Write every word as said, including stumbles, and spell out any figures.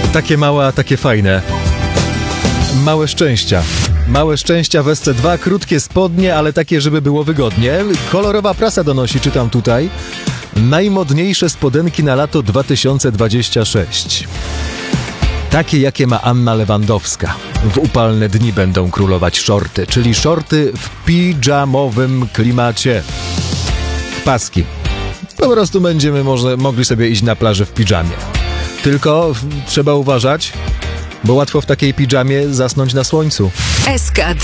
Takie małe, a takie fajne. Małe szczęścia. Małe szczęścia w S C dwa, krótkie spodnie, ale takie, żeby było wygodnie. Kolorowa prasa donosi, czytam tutaj. Najmodniejsze spodenki na lato dwa tysiące dwudziesty szósty. Takie, jakie ma Anna Lewandowska. W upalne dni będą królować shorty, czyli shorty w pidżamowym klimacie. Paski. Po prostu będziemy może mogli sobie iść na plażę w pidżamie. Tylko trzeba uważać, bo łatwo w takiej pidżamie zasnąć na słońcu. S K